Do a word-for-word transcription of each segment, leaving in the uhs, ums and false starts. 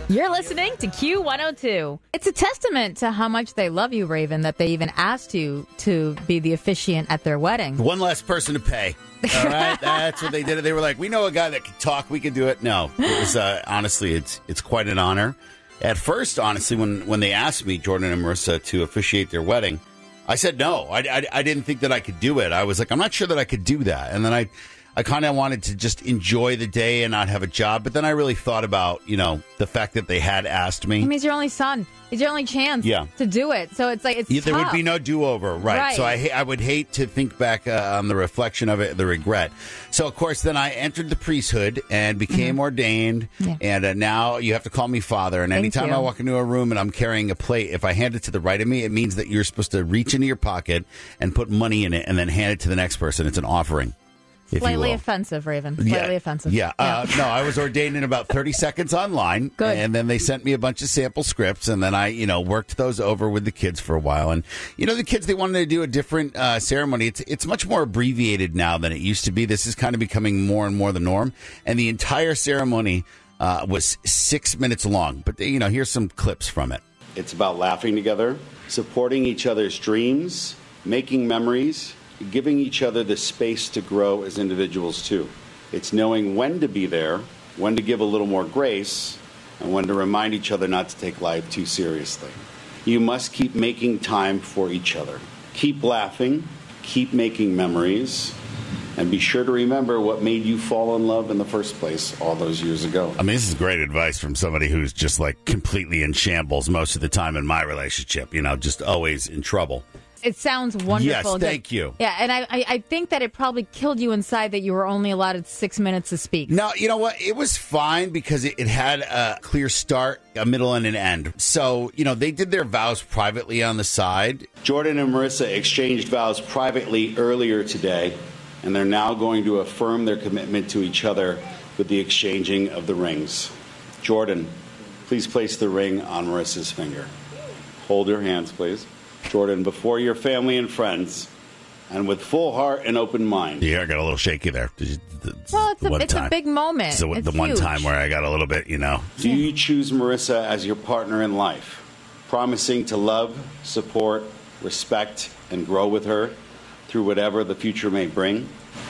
You're listening to Q one oh two. It's a testament to how much they love you, Raven, that they even asked you to be the officiant at their wedding. One less person to pay. All right, that's what they did. They were like, we know a guy that can talk. We can do it. No, it was uh, honestly, it's it's quite an honor. At first, honestly, when, when they asked me, Jordan and Marissa, to officiate their wedding, I said no. I, I, I didn't think that I could do it. I was like, I'm not sure that I could do that. And then I, I kind of wanted to just enjoy the day and not have a job. But then I really thought about, you know, the fact that they had asked me. I mean, he's your only son. It's your only chance yeah. to do it. So it's like, it's yeah, there tough. would be no do-over, right? right. So I I would hate to think back uh, on the reflection of it, the regret. So, of course, then I entered the priesthood and became mm-hmm. ordained. Yeah. And uh, now you have to call me father. And Thank anytime you. I walk into a room and I'm carrying a plate, if I hand it to the right of me, it means that you're supposed to reach into your pocket and put money in it and then hand it to the next person. It's an offering. Slightly offensive, Raven. Slightly yeah. offensive. Yeah. Uh, no, I was ordained in about thirty seconds online. Good. And then they sent me a bunch of sample scripts, and then I, you know, worked those over with the kids for a while. And, you know, the kids, they wanted to do a different uh, ceremony. It's, it's much more abbreviated now than it used to be. This is kind of becoming more and more the norm. And the entire ceremony uh, was six minutes long. But, you know, here's some clips from it. It's about laughing together, supporting each other's dreams, making memories, giving each other the space to grow as individuals, too. It's knowing when to be there, when to give a little more grace, and when to remind each other not to take life too seriously. You must keep making time for each other. Keep laughing, keep making memories, and be sure to remember what made you fall in love in the first place all those years ago. I mean, this is great advice from somebody who's just, like, completely in shambles most of the time in my relationship, you know, just always in trouble. It sounds wonderful. Yes, thank you. Yeah, and I, I, I think that it probably killed you inside that you were only allotted six minutes to speak. No, you know what? It was fine because it, it had a clear start, a middle, and an end. So, you know, they did their vows privately on the side. Jordan and Marissa exchanged vows privately earlier today, and they're now going to affirm their commitment to each other with the exchanging of the rings. Jordan, please place the ring on Marissa's finger. Hold your hands, please. Jordan, before your family and friends, and with full heart and open mind. Yeah, I got a little shaky there. Well, it's, a, it's a big moment. It's, the, it's the one huge. time where I got a little bit, you know. Do you choose Marissa as your partner in life, promising to love, support, respect, and grow with her through whatever the future may bring?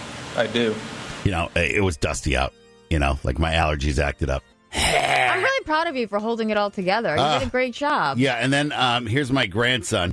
I do. You know, it was dusty out. You know, like my allergies acted up. I'm really proud of you for holding it all together. You Uh, did a great job. Yeah, and then um, here's my grandson.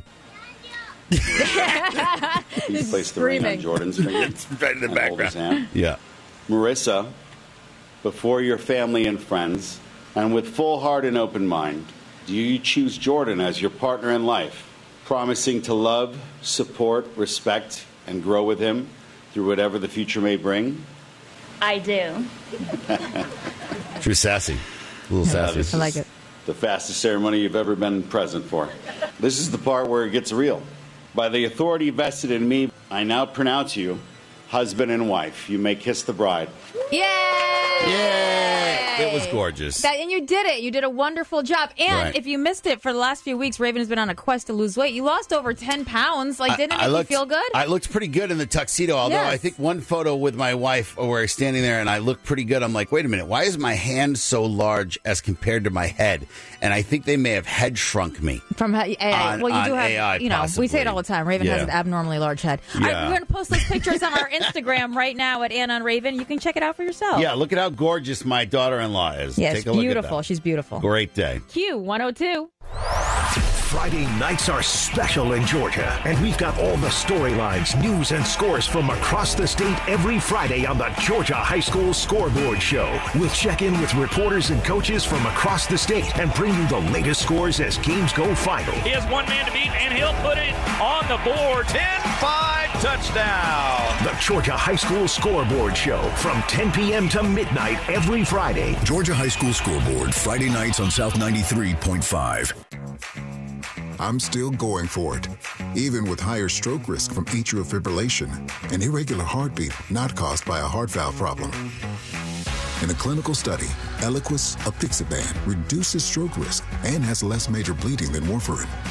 Please place the ring on Jordan's finger. It's right in the and background. hold his hand. Yeah. Marissa, before your family and friends, and with full heart and open mind, do you choose Jordan as your partner in life, promising to love, support, respect, and grow with him through whatever the future may bring? I do. True sassy. A little sassy. I like it. The fastest ceremony you've ever been present for. This is the part where it gets real. By the authority vested in me, I now pronounce you husband and wife. You may kiss the bride. Yay! Yay! It was gorgeous. That, and you did it. You did a wonderful job. And Right. if you missed it, for the last few weeks, Raven has been on a quest to lose weight. You lost over ten pounds. Like, didn't it I- make I looked, you feel good? I looked pretty good in the tuxedo, although Yes. I think one photo with my wife where I was standing there and I looked pretty good. I'm like, wait a minute, why is my hand so large as compared to my head? And I think they may have head shrunk me. From A I. On- well, you do on have, A I you know, we say possibly. it all the time. Raven has Yeah. an abnormally large head. All right, Yeah. we're going to post those pictures on our Instagram right now at Ann on Raven. You can check it out for yourself. Yeah, look at how gorgeous my daughter-in-law is. Yes, Take a look beautiful. at that. She's beautiful. Great day. Q one oh two. Friday nights are special in Georgia, and we've got all the storylines, news, and scores from across the state every Friday on the Georgia High School Scoreboard Show. We'll check in with reporters and coaches from across the state and bring you the latest scores as games go final. He has one man to beat, and he'll put it on the board. ten five touchdown. The Georgia High School Scoreboard Show from ten p.m. to midnight every Friday. Georgia High School Scoreboard, Friday nights on South ninety-three point five. I'm still going for it, even with higher stroke risk from atrial fibrillation, an irregular heartbeat not caused by a heart valve problem. In a clinical study, Eliquis apixaban reduces stroke risk and has less major bleeding than warfarin.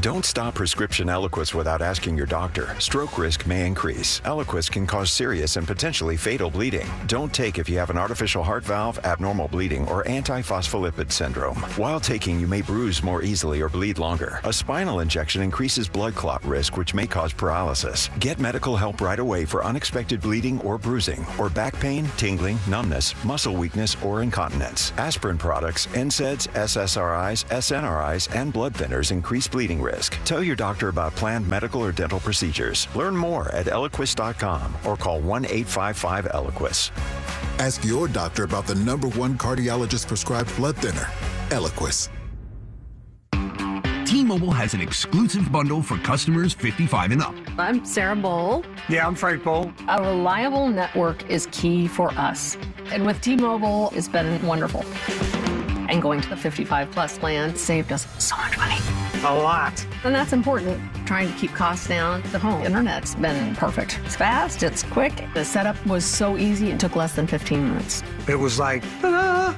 Don't stop prescription Eliquis without asking your doctor. Stroke risk may increase. Eliquis can cause serious and potentially fatal bleeding. Don't take if you have an artificial heart valve, abnormal bleeding, or antiphospholipid syndrome. While taking, you may bruise more easily or bleed longer. A spinal injection increases blood clot risk, which may cause paralysis. Get medical help right away for unexpected bleeding or bruising, or back pain, tingling, numbness, muscle weakness, or incontinence. Aspirin products, N SAIDs, S S R Is, S N R Is, and blood thinners increase bleeding risk. Tell your doctor about planned medical or dental procedures. Learn more at Eliquis dot com or call one eight five five Eliquis. Ask your doctor about the number one cardiologist prescribed blood thinner, Eliquis. T-Mobile has an exclusive bundle for customers fifty-five and up. I'm Sarah Bowl. Yeah, I'm Frank Bowl. A reliable network is key for us. And with T-Mobile, it's been wonderful. And going to the fifty-five plus plan saved us so much money. A lot. And that's important. Trying to keep costs down. The home internet's been perfect. It's fast, it's quick. The setup was so easy, it took less than fifteen minutes. It was like, ta-da!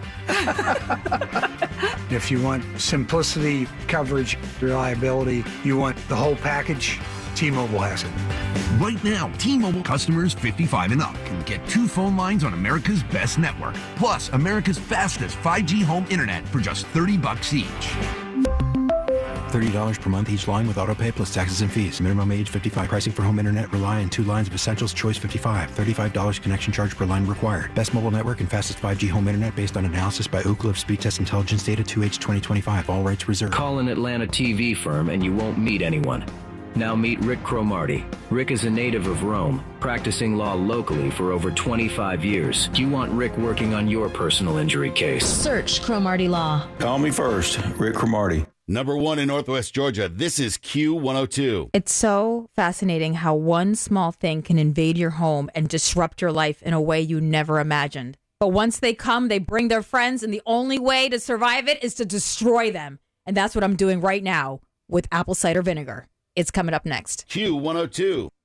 If you want simplicity, coverage, reliability, you want the whole package, T-Mobile has it. Right now, T-Mobile customers fifty-five and up can get two phone lines on America's best network, plus America's fastest five G home internet for just thirty bucks each. thirty dollars per month each line with autopay plus taxes and fees. Minimum age fifty-five. Pricing for home internet rely on two lines of Essentials Choice fifty-five. thirty-five dollars connection charge per line required. Best mobile network and fastest five G home internet based on analysis by Ookla of Speed Test Intelligence Data two H twenty twenty-five. All rights reserved. Call an Atlanta T V firm and you won't meet anyone. Now meet Rick Cromartie. Rick is a native of Rome, practicing law locally for over twenty-five years. Do you want Rick working on your personal injury case? Search Cromartie Law. Call me first, Rick Cromartie. Number one in Northwest Georgia. This is Q one oh two. It's so fascinating how one small thing can invade your home and disrupt your life in a way you never imagined. But once they come, they bring their friends, and the only way to survive it is to destroy them. And that's what I'm doing right now with apple cider vinegar. It's coming up next. Q one oh two.